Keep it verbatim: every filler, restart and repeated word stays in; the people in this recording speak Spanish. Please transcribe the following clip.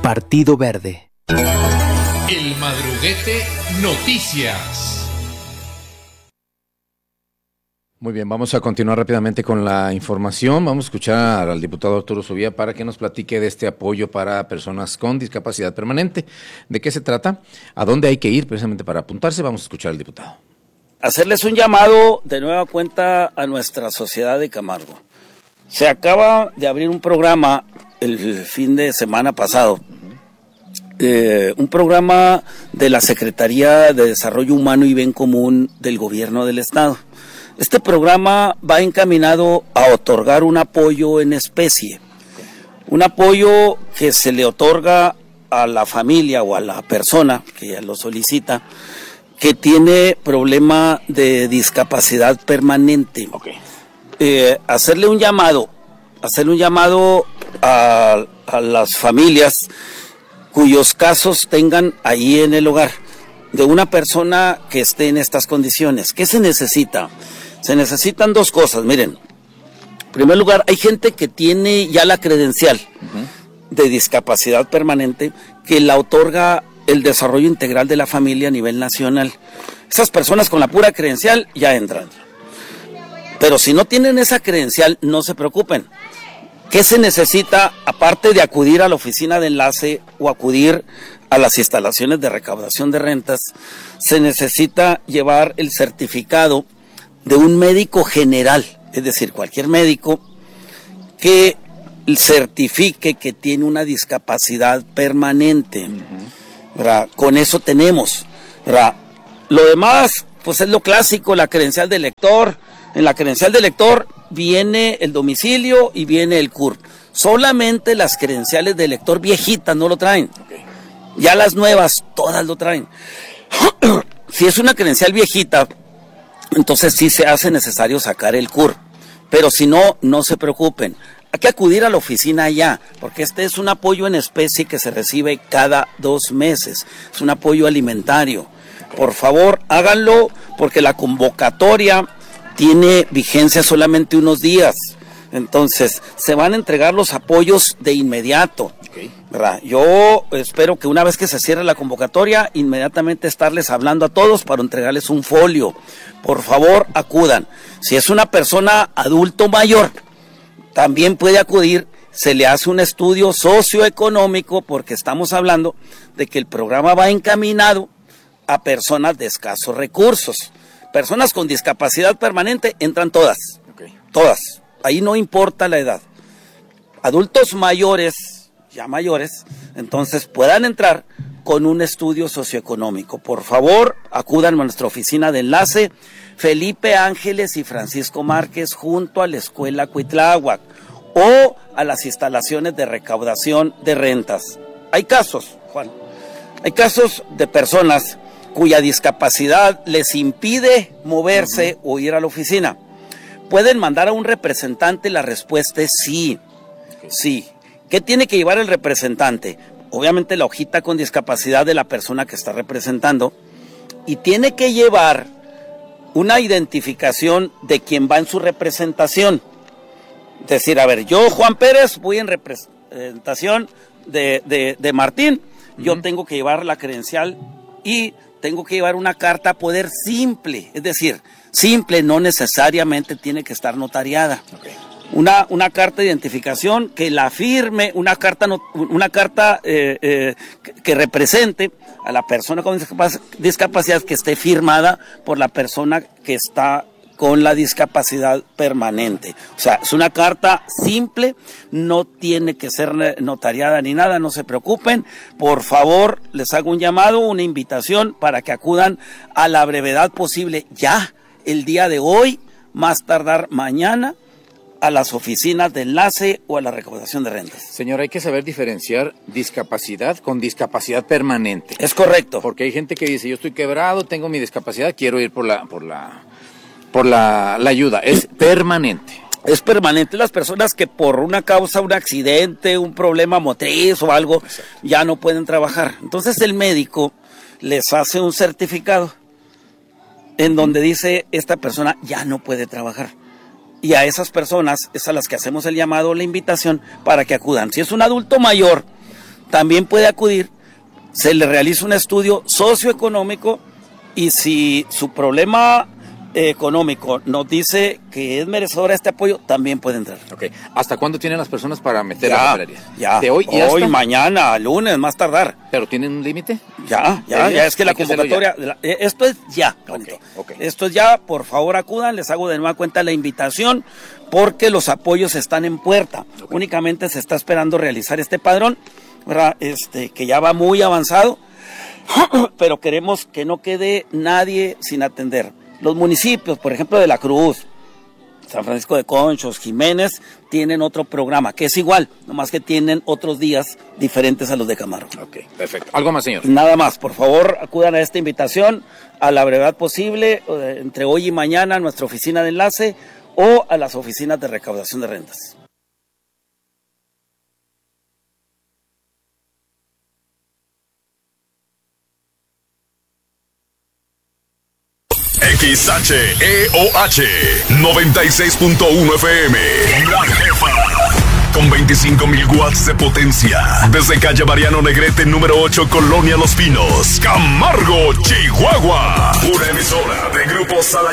Partido Verde. El Madruguete Noticias. Muy bien, vamos a continuar rápidamente con la información. Vamos a escuchar al diputado Arturo Subía para que nos platique de este apoyo para personas con discapacidad permanente. ¿De qué se trata? ¿A dónde hay que ir precisamente para apuntarse? Vamos a escuchar al diputado. Hacerles un llamado de nueva cuenta a nuestra sociedad de Camargo. Se acaba de abrir un programa el fin de semana pasado, eh, un programa de la Secretaría de Desarrollo Humano y Bien Común del Gobierno del Estado. Este programa va encaminado a otorgar un apoyo en especie, un apoyo que se le otorga a la familia o a la persona que lo solicita, que tiene problema de discapacidad permanente. Okay. Eh, hacerle un llamado, hacerle un llamado a, a las familias cuyos casos tengan ahí en el hogar, de una persona que esté en estas condiciones. ¿Qué se necesita? Se necesitan dos cosas, miren. En primer lugar, hay gente que tiene ya la credencial uh-huh. de discapacidad permanente que la otorga el desarrollo integral de la familia a nivel nacional. Esas personas con la pura credencial ya entran. Pero si no tienen esa credencial, no se preocupen. ¿Qué se necesita aparte de acudir a la oficina de enlace o acudir a las instalaciones de recaudación de rentas? Se necesita llevar el certificado de un médico general, es decir, cualquier médico que certifique que tiene una discapacidad permanente. ¿Verdad? Con eso tenemos, ¿verdad? Lo demás, pues es lo clásico, la credencial de lector. En la credencial de lector viene el domicilio y viene el C U R P. Solamente las credenciales de lector viejitas no lo traen. Okay. Ya las nuevas, todas lo traen. Si es una credencial viejita, entonces sí se hace necesario sacar el C U R P. Pero si no, no se preocupen. Hay que acudir a la oficina ya, porque este es un apoyo en especie que se recibe cada dos meses. Es un apoyo alimentario. Por favor, háganlo, porque la convocatoria tiene vigencia solamente unos días. Entonces, se van a entregar los apoyos de inmediato. Okay. ¿Verdad? Yo espero que una vez que se cierre la convocatoria, inmediatamente estarles hablando a todos para entregarles un folio. Por favor, acudan. Si es una persona adulto mayor, también puede acudir. Se le hace un estudio socioeconómico, porque estamos hablando de que el programa va encaminado a personas de escasos recursos. Personas con discapacidad permanente entran todas, okay. todas. Ahí no importa la edad. Adultos mayores, ya mayores, entonces puedan entrar con un estudio socioeconómico. Por favor, acudan a nuestra oficina de enlace, Felipe Ángeles y Francisco Márquez, junto a la Escuela Cuitláhuac, o a las instalaciones de recaudación de rentas. Hay casos, Juan, hay casos de personas cuya discapacidad les impide moverse uh-huh. o ir a la oficina. ¿Pueden mandar a un representante? La respuesta es sí, sí. ¿Qué tiene que llevar el representante? Obviamente la hojita con discapacidad de la persona que está representando, y tiene que llevar una identificación de quien va en su representación. Decir, a ver, yo, Juan Pérez, voy en representación de, de, de Martín, uh-huh. yo tengo que llevar la credencial y tengo que llevar una carta a poder simple, es decir, simple, no necesariamente tiene que estar notariada. Okay. Una, una carta de identificación que la firme, una carta, no, una carta eh, eh, que, que represente a la persona con discapacidad, que esté firmada por la persona que está con la discapacidad permanente. O sea, es una carta simple, no tiene que ser notariada ni nada, no se preocupen. Por favor, les hago un llamado, una invitación para que acudan a la brevedad posible, ya el día de hoy, más tardar mañana, a las oficinas de enlace o a la recaudación de rentas. Señor, hay que saber diferenciar discapacidad con discapacidad permanente. Es correcto. Porque hay gente que dice, yo estoy quebrado, tengo mi discapacidad, quiero ir por la, por la, por la, la ayuda. Es permanente. Es permanente. Las personas que por una causa, un accidente, un problema motriz o algo, exacto, ya no pueden trabajar. Entonces el médico les hace un certificado en donde dice, esta persona ya no puede trabajar. Y a esas personas es a las que hacemos el llamado, la invitación para que acudan. Si es un adulto mayor también puede acudir, se le realiza un estudio socioeconómico y si su problema eh, económico nos dice que es merecedora de este apoyo, también puede entrar. Okay. ¿Hasta cuándo tienen las personas para meter ya, a la papelería? Ya, ¿De hoy? hoy, hasta? mañana, lunes, más tardar. ¿Pero tienen un límite? Ya, ya, ya, es que la convocatoria, ya. esto es ya, okay, okay. Esto es ya, por favor acudan, les hago de nueva cuenta la invitación, porque los apoyos están en puerta, okay. Únicamente se está esperando realizar este padrón, ¿verdad? Este, que ya va muy avanzado, pero queremos que no quede nadie sin atender. Los municipios, por ejemplo, de La Cruz, San Francisco de Conchos, Jiménez, tienen otro programa, que es igual, nomás que tienen otros días diferentes a los de Camargo. Ok, perfecto. ¿Algo más, señor? Nada más, por favor, acudan a esta invitación a la brevedad posible, eh, entre hoy y mañana a nuestra oficina de enlace o a las oficinas de recaudación de rentas. X H E O H noventa y seis punto uno F M. La Jefa. Con veinticinco mil watts de potencia. Desde calle Mariano Negrete, número ocho, Colonia Los Pinos, Camargo, Chihuahua. Una emisora de Grupo Sala